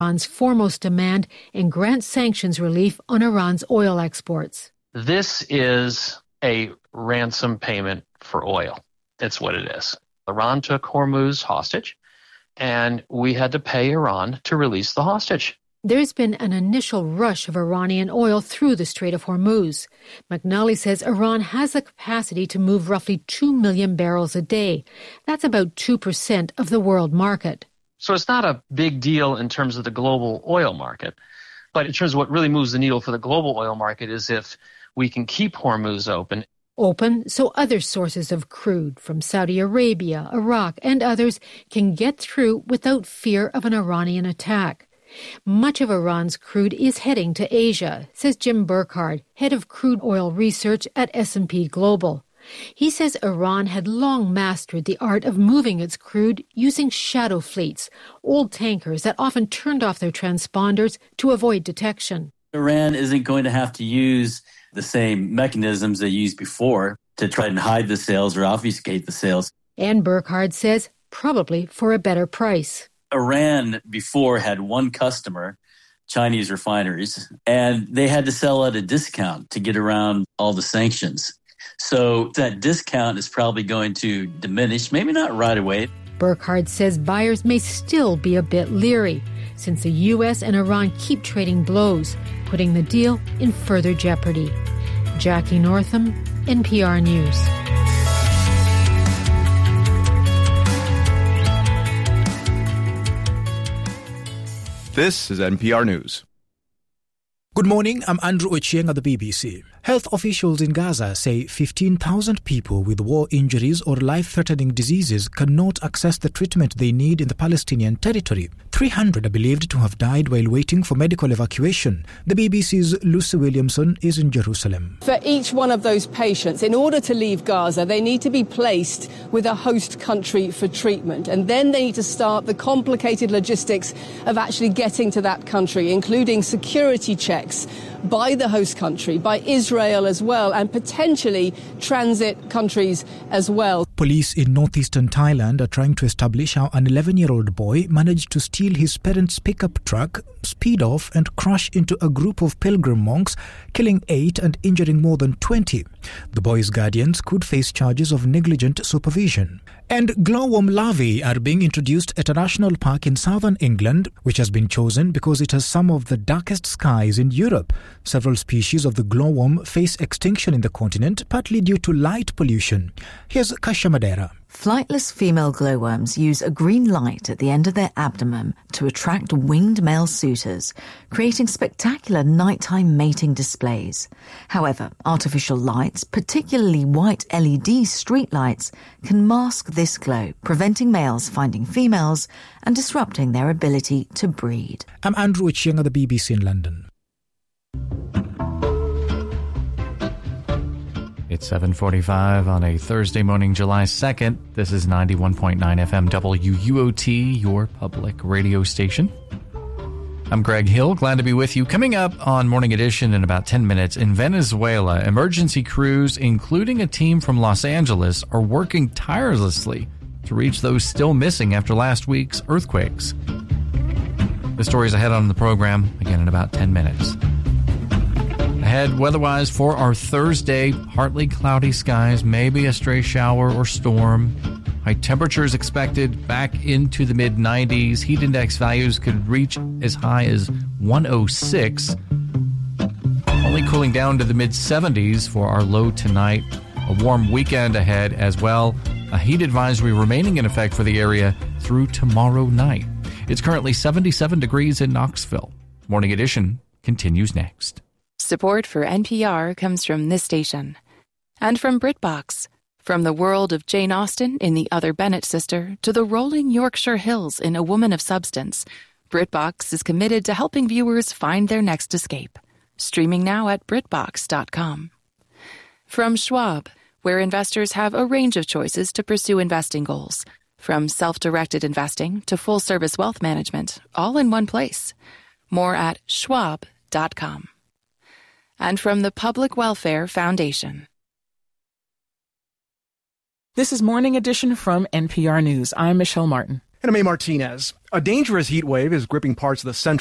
Iran's foremost demand and grant sanctions relief on Iran's oil exports. This is a ransom payment for oil. It's what it is. Iran took Hormuz hostage, and we had to pay Iran to release the hostage. There's been an initial rush of Iranian oil through the Strait of Hormuz. McNally says Iran has the capacity to move roughly 2 million barrels a day. That's about 2% of the world market. So it's not a big deal in terms of the global oil market. But in terms of what really moves the needle for the global oil market is if we can keep Hormuz open. Open so other sources of crude from Saudi Arabia, Iraq, and others can get through without fear of an Iranian attack. Much of Iran's crude is heading to Asia, says Jim Burkhardt, head of crude oil research at S&P Global. He says Iran had long mastered the art of moving its crude using shadow fleets, old tankers that often turned off their transponders to avoid detection. Iran isn't going to have to use the same mechanisms they used before to try and hide the sales or obfuscate the sales. And Burkhardt says probably for a better price. Iran before had one customer, Chinese refineries, and they had to sell at a discount to get around all the sanctions. So that discount is probably going to diminish, maybe not right away. Burkhardt says buyers may still be a bit leery, since the U.S. and Iran keep trading blows, putting the deal in further jeopardy. Jackie Northam, NPR News. This is NPR News. Good morning, I'm Andrew Ochieng at the BBC. Health officials in Gaza say 15,000 people with war injuries or life-threatening diseases cannot access the treatment they need in the Palestinian territory. 300 are believed to have died while waiting for medical evacuation. The BBC's Lucy Williamson is in Jerusalem. For each one of those patients, in order to leave Gaza, they need to be placed with a host country for treatment. And then they need to start the complicated logistics of actually getting to that country, including security checks by the host country, by Israel as well, and potentially transit countries as well. Police in northeastern Thailand are trying to establish how an 11-year-old boy managed to steal his parents' pickup truck, speed off and crash into a group of pilgrim monks, killing 8 and injuring more than 20. The boy's guardians could face charges of negligent supervision. And glowworm larvae are being introduced at a national park in southern England, which has been chosen because it has some of the darkest skies in Europe. Several species of the glowworm face extinction in the continent, partly due to light pollution. Here's Kasha Madera. Flightless female glowworms use a green light at the end of their abdomen to attract winged male suitors, creating spectacular nighttime mating displays. However, artificial lights, particularly white LED street lights, can mask this glow, preventing males finding females and disrupting their ability to breed. I'm Andrew Ochieng at the BBC in London. It's 7:45 on a Thursday morning, July 2nd. This is 91.9 FM WUOT, your public radio station. I'm Greg Hill, glad to be with you. Coming up on Morning Edition in about 10 minutes, in Venezuela, emergency crews, including a team from Los Angeles, are working tirelessly to reach those still missing after last week's earthquakes. The story's ahead on the program, again in about 10 minutes. Ahead, weather-wise, for our Thursday, partly cloudy skies, maybe a stray shower or storm. High temperatures expected back into the mid-90s. Heat index values could reach as high as 106. Only cooling down to the mid-70s for our low tonight. A warm weekend ahead as well. A heat advisory remaining in effect for the area through tomorrow night. It's currently 77 degrees in Knoxville. Morning Edition continues next. Support for NPR comes from this station and from BritBox. From the world of Jane Austen in The Other Bennet Sister to the rolling Yorkshire Hills in A Woman of Substance, BritBox is committed to helping viewers find their next escape. Streaming now at BritBox.com. From Schwab, where investors have a range of choices to pursue investing goals. From self-directed investing to full-service wealth management, all in one place. More at Schwab.com. And from the Public Welfare Foundation. This is Morning Edition from NPR News. I'm Michelle Martin. And I'm A. Martinez. A dangerous heat wave is gripping parts of the central